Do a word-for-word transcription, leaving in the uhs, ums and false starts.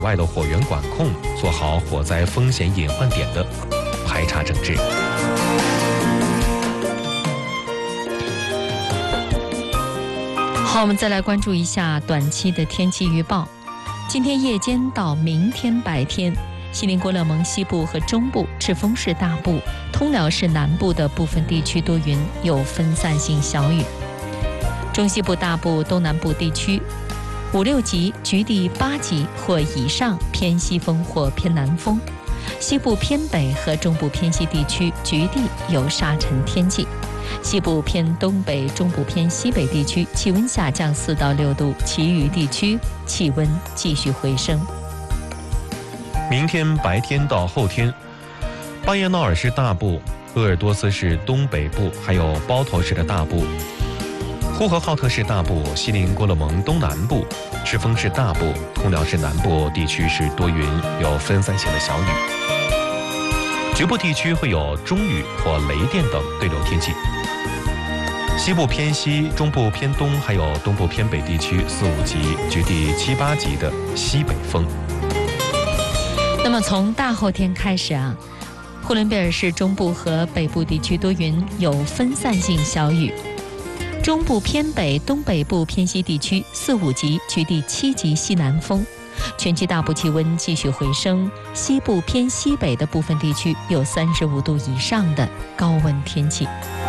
外的火源管控，做好火灾风险隐患点的排查整治。 好，我们再来关注一下短期的天气预报。今天夜间到明天白天，锡林郭勒盟西部和中部、赤峰市大部、通辽市南部的部分地区多云，有分散性小雨。中西部大部、东南部地区五六级、局地八级或以上偏西风或偏南风。西部偏北和中部偏西地区局地有沙尘天气。西部偏东北、中部偏西北地区气温下降四到六度，其余地区气温继续回升。 明天白天到后天，巴彦淖尔市大部、鄂尔多斯市东北部，还有包头市的大部、呼和浩特市大部、锡林郭勒盟东南部、赤峰市大部、通辽市南部地区是多云，有分散性的小雨。局部地区会有中雨或雷电等对流天气。西部偏西、中部偏东，还有东部偏北地区四五级、局地七八级的西北风。 那么从大后天开始啊，呼伦贝尔市中部和北部地区多云，有分散性小雨。中部偏北、东北部偏西地区四五级、局地七级西南风。全区大部气温继续回升，西部偏西北的部分地区有三十五度以上的高温天气。